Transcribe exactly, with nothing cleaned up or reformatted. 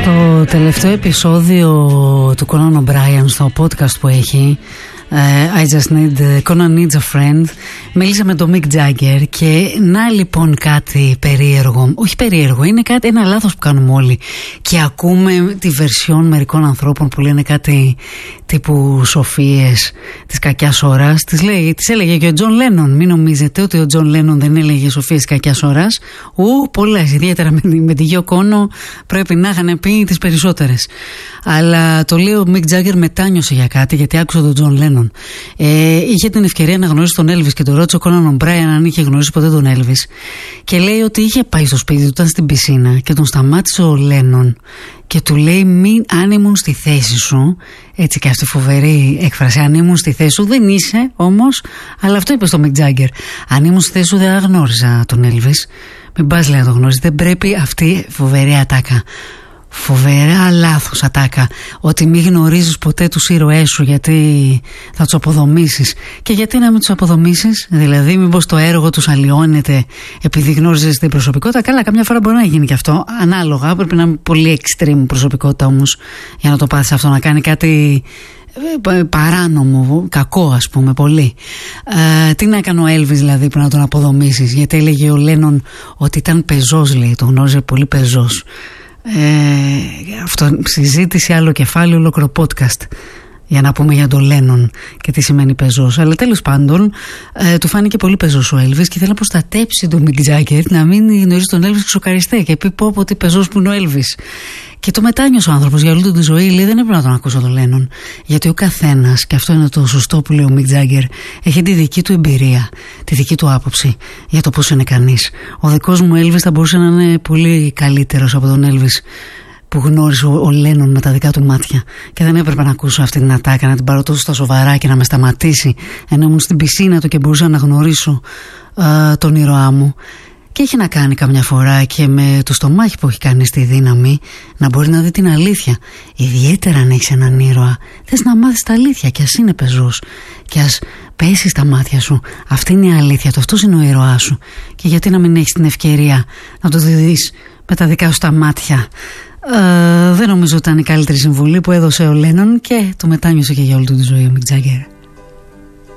Στο τελευταίο επεισόδιο του Conan O'Brien, στο podcast που έχει, uh, I just need, Conan needs a friend, μίλησα με τον Mick Jagger και να λοιπόν κάτι περίεργο, όχι περίεργο, είναι κάτι, ένα λάθος που κάνουμε όλοι και ακούμε τη βερσιόν μερικών ανθρώπων που λένε κάτι τύπου σοφίες της κακιάς ώρας. Τις, λέει, τις έλεγε και ο Τζον Λένον. Μην νομίζετε ότι ο Τζον Λένον δεν έλεγε σοφίες της κακιάς ώρας. Ου, πολλές, ιδιαίτερα με, με τη Γιώ Κόνο πρέπει να είχαν πει τις περισσότερες. Αλλά το λέει ο Mick Jagger μετάνιωσε για κάτι, γιατί άκουσε τον Τζον Λένον. Ε, είχε την ευκαιρία να γνωρίσει τον Elvis και τον ρώτησε ο Conan O'Brien αν είχε γνωρίσει ποτέ τον Elvis. Και λέει ότι είχε πάει στο σπίτι του, ήταν στην πισίνα και τον σταμάτησε ο Λένον και του λέει: μην, αν ήμουν στη θέση σου, έτσι και αυτή φοβερή έκφραση, αν ήμουν στη θέση σου, δεν είσαι όμως, αλλά αυτό είπε στο Mick Jagger. Αν ήμουν στη θέση σου, δεν γνώριζα τον Elvis. Μην πας λέει να τον γνώριζε. Δεν πρέπει αυτή φοβερή ατάκα. Φοβερά λάθος ατάκα. Ότι μην γνωρίζεις ποτέ τους ήρωές σου, γιατί θα τους αποδομήσεις. Και γιατί να μην τους αποδομήσεις? Δηλαδή, μήπως το έργο τους αλλοιώνεται επειδή γνώριζες την προσωπικότητα? Καλά, καμιά φορά μπορεί να γίνει και αυτό. Ανάλογα, πρέπει να είναι πολύ extreme προσωπικότητα όμως για να το πάθεις αυτό, να κάνει κάτι παράνομο, κακό ας πούμε, πολύ. Ε, τι να έκανε ο Elvis δηλαδή που να τον αποδομήσεις? Γιατί έλεγε ο Λένον ότι ήταν πεζός, λέει, τον γνώριζε πολύ πεζός. Ε, αυτό συζήτηση, άλλο κεφάλαιο, ολόκληρο podcast για να πούμε για τον Λένον και τι σημαίνει πεζός. Αλλά τέλος πάντων ε, του φάνηκε πολύ πεζός ο Elvis και θέλει να προστατέψει τον Mick Jagger, να μην γνωρίζει τον Elvis και σοκαριστεί και πει πω πω τι πεζός που είναι ο Elvis. Και το μετάνιωσε ο άνθρωπος για όλη του τη ζωή. Λέει: δεν έπρεπε να τον ακούσω τον Λένον. Γιατί ο καθένας, και αυτό είναι το σωστό που λέει ο Mick Jagger, έχει τη δική του εμπειρία, τη δική του άποψη για το πώς είναι κανείς. Ο δικός μου Elvis θα μπορούσε να είναι πολύ καλύτερος από τον Elvis που γνώρισε ο Λένον με τα δικά του μάτια. Και δεν έπρεπε να ακούσω αυτή την ατάκα, να την πάρω τόσο στα σοβαρά και να με σταματήσει, ενώ ήμουν στην πισίνα του και μπορούσα να γνωρίσω α, τον ήρωά μου. Και έχει να κάνει καμιά φορά και με το στομάχι που έχει κάνει στη δύναμη να μπορεί να δει την αλήθεια. Ιδιαίτερα αν έχεις έναν ήρωα, θες να μάθεις τα αλήθεια και ας είναι πεζός και ας πέσει στα μάτια σου. Αυτή είναι η αλήθεια του, αυτός είναι ο ήρωάς σου. Και γιατί να μην έχεις την ευκαιρία να το δεις με τα δικά σου τα μάτια? Uh, δεν νομίζω ότι ήταν η καλύτερη συμβουλή που έδωσε ο Λένον και το μετάνιωσε και για όλη του τη ζωή ο Mick Jagger.